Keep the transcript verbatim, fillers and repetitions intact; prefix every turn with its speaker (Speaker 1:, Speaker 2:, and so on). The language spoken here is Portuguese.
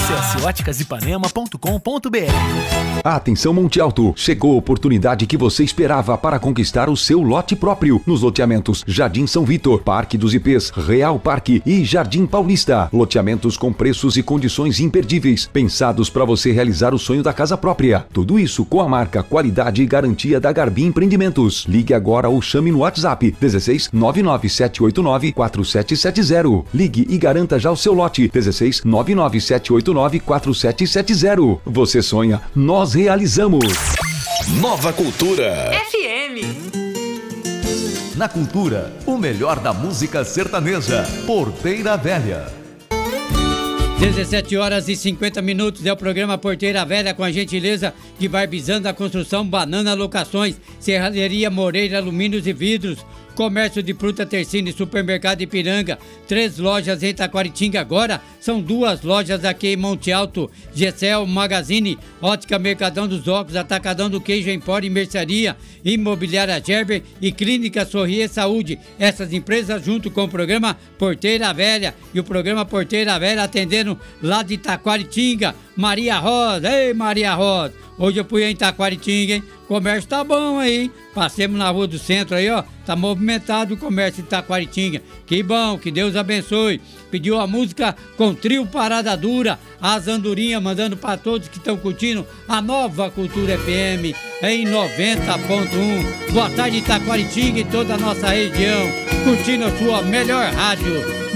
Speaker 1: Acesse óticas ipanema ponto com ponto br.
Speaker 2: Atenção Monte Alto, chegou a oportunidade que você esperava para conquistar o seu lote próprio nos loteamentos Jardim São Vitor, Parque dos Ipês, Real Parque e Jardim Paulista. Loteamentos com preços e condições imperdíveis, pensados para você realizar o sonho da casa própria. Tudo isso com a marca, qualidade e garantia da Garbim Empreendimentos. Ligue agora ou chame no WhatsApp dezesseis nove nove sete oito nove quatro sete sete zero. Ligue e garanta já o seu lote dezesseis nove nove sete oito nove quatro sete sete zero. Você sonha, nós realizamos.
Speaker 3: Nova Cultura
Speaker 4: F M.
Speaker 5: Na Cultura, o melhor da música sertaneja. Porteira Velha.
Speaker 6: dezessete horas e cinquenta minutos é o programa Porteira Velha, com a gentileza de Barbizan da Construção, Banana Locações, Serralheria Moreira Alumínios e Vidros, Comércio de Fruta Tercine, Supermercado Ipiranga, três lojas em Taquaritinga, agora são duas lojas aqui em Monte Alto, Gessel Magazine, Ótica Mercadão dos Óculos, Atacadão do Queijo Empório e Mercearia, Imobiliária Gerber e Clínica Sorrier Saúde. Essas empresas junto com o programa Porteira Velha e o programa Porteira Velha atendendo lá de Taquaritinga. Maria Rosa, ei Maria Rosa, hoje eu fui em Taquaritinga, hein? O comércio tá bom aí, hein? Passemos na Rua do Centro aí, ó, tá movimentado o comércio de Taquaritinga. Que bom, que Deus abençoe. Pediu a música com Trio Parada Dura, as andorinhas, mandando para todos que estão curtindo a Nova Cultura F M em noventa ponto um. Boa tarde, Taquaritinga e toda a nossa região, curtindo a sua melhor rádio.